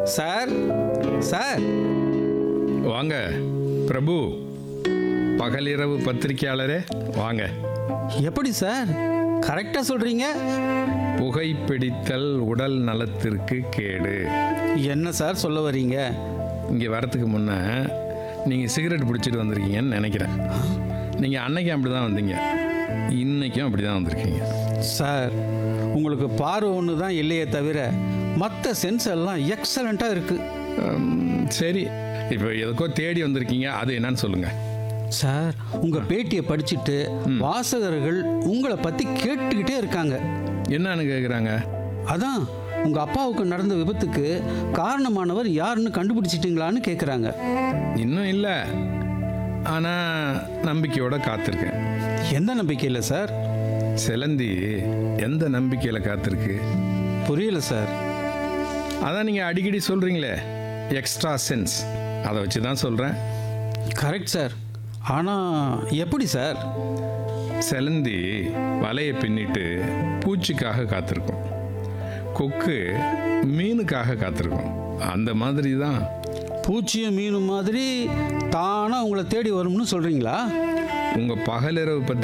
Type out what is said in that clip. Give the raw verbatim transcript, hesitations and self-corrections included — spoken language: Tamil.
சார் சார் வாங்க பிரபு, பகலிரவு பத்திரிகையாளரே வாங்க. எப்படி சார் கரெக்டாக சொல்கிறீங்க? புகைப்பிடித்தல் உடல் நலத்திற்கு கேடு. என்ன சார் சொல்ல வர்றீங்க? இங்கே வரத்துக்கு முன்னே நீங்கள் சிகரெட் பிடிச்சிட்டு வந்திருக்கீங்கன்னு நினைக்கிறேன். நீங்கள் அன்னைக்கும் அப்படி தான் வந்தீங்க, இன்றைக்கும் அப்படி தான் வந்திருக்கீங்க. சார் உங்களுக்கு பார்வை ஒன்று தான் இல்லையே தவிர மற்ற சென்ஸ் எல்லாம் எக்ஸலண்ட்டாக இருக்குது. உம், சரி, இப்போ எதுக்கோ தேடி வந்திருக்கீங்க, அது என்னன்னு சொல்லுங்கள். சார் உங்கள் பேட்டியை படிச்சுட்டு வாசகர்கள் உங்களை பற்றி கேட்டுக்கிட்டே இருக்காங்க. என்னன்னு கேட்குறாங்க? அதான் உங்கள் அப்பாவுக்கு நடந்த விபத்துக்கு காரணமானவர் யாருன்னு கண்டுபிடிச்சிட்டிங்களான்னு கேட்குறாங்க. இன்னும் இல்லை, ஆனால் நம்பிக்கையோட காத்திருக்கேன். எந்த நம்பிக்கையில் சார்? செலந்தி எந்த நம்பிக்கையில் காத்திருக்கு? புரியல சார். அதான் நீங்கள் அடிக்கடி சொல்கிறீங்களே, எக்ஸ்ட்ரா சென்ஸ், அதை வச்சு தான் சொல்கிறேன். Correct sir. ஆனால் எப்படி சார்? செலந்தி வலையை பின்னிட்டு பூச்சிக்காக காத்திருக்கும், கொக்கு மீனுக்காக காத்திருக்கும். அந்த மாதிரி தான் பூச்சியும் மீனும் மாதிரி தானாக உங்களை தேடி வரும்னு சொல்கிறீங்களா? உங்கள் பகலிரவு பற்றி